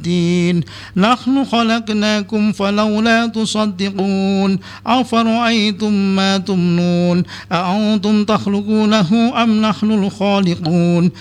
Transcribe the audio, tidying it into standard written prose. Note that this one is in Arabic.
الدين نحن خلقناكم فلولا تصدقون أفرأيتم ما تمنون أأنتم تخلقونه أم نحن الخالقون